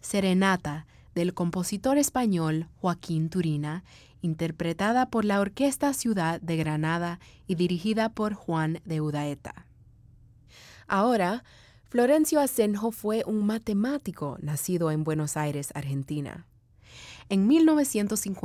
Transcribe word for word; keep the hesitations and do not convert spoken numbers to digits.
Serenata, del compositor español Joaquín Turina, interpretada por la Orquesta Ciudad de Granada y dirigida por Juan de Udaeta. Ahora, Florencio Asenjo fue un matemático nacido en Buenos Aires, Argentina. En mil novecientos cincuenta